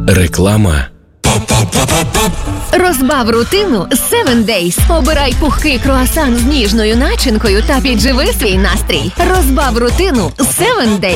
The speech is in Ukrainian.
Реклама. Розбав рутину з 7 Days. Обирай пухкий круасан з ніжною начинкою та підживи свій настрій. Розбав рутину з 7 Days.